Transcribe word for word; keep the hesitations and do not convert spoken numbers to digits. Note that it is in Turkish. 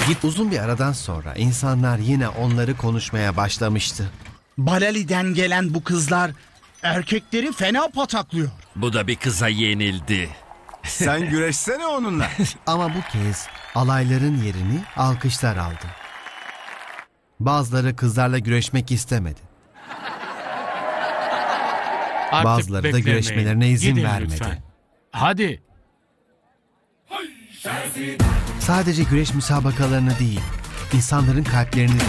Git uzun bir aradan sonra insanlar yine onları konuşmaya başlamıştı. Balali'den gelen bu kızlar erkekleri fena pataklıyor. Bu da bir kıza yenildi. Sen güreşsene onunla. Ama bu kez alayların yerini alkışlar aldı. Bazıları kızlarla güreşmek istemedi. Artık Bazıları da beklemeyin. güreşmelerine izin Gidin vermedi. lütfen. Hadi. Sadece güreş müsabakalarını değil, insanların kalplerini de